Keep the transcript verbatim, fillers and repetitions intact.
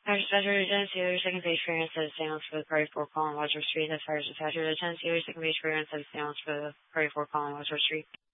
Fire dispatcher to Genesee, your second page clearance of sales for the Party four calling Wadsworth Street. That's fire dispatcher to Genesee, your second page clearance of sales for the Party four calling Wadsworth Street.